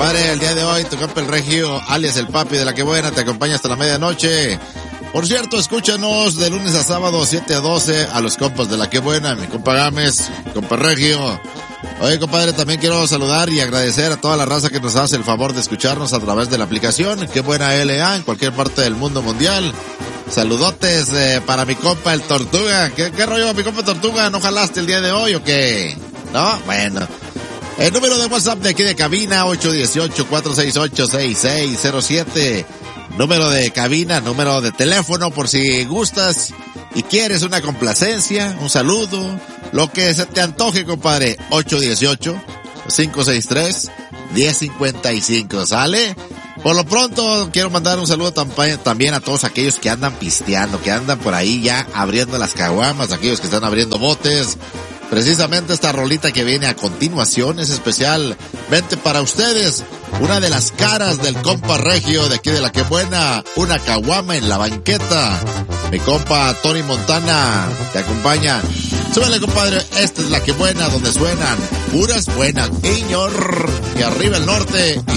Compadre, el día de hoy tu compa el Regio, alias el Papi de La Que Buena, te acompaña hasta la medianoche. Por cierto, escúchanos de lunes a sábado, 7 a 12, a los compas de La Que Buena, mi compa Gámez, mi compa Regio. Oye, compadre, también quiero saludar y agradecer a toda la raza que nos hace el favor de escucharnos a través de la aplicación Que Buena LA en cualquier parte del mundo mundial. Saludotes para mi compa el Tortuga. ¿Qué rollo, mi compa Tortuga? ¿No jalaste el día de hoy o qué? ¿No? Bueno. El número de WhatsApp de aquí de cabina, 818-468-6607. Número de cabina, número de teléfono por si gustas y quieres una complacencia, un saludo, lo que se te antoje, compadre. 818-563-1055. ¿Sale? Por lo pronto, quiero mandar un saludo también a todos aquellos que andan pisteando, que andan por ahí ya abriendo las caguamas, aquellos que están abriendo botes. Precisamente esta rolita que viene a continuación es especialmente para ustedes. Una de las caras del compa Regio de aquí de La Que Buena, una caguama en la banqueta. Mi compa Tony Montana te acompaña. Súbele, compadre, esta es La Que Buena, donde suenan puras buenas, señor. Y arriba el norte.